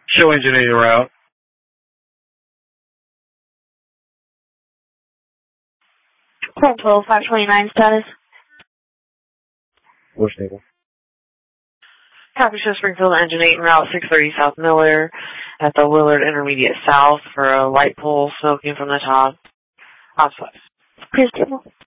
Show engine 8 route. Control 529 status. We're stable. Copy, show Springfield, engine 8 en route 630 South Miller at the Willard Intermediate South for a light pull smoking from the top. Ops 5. Clear stable.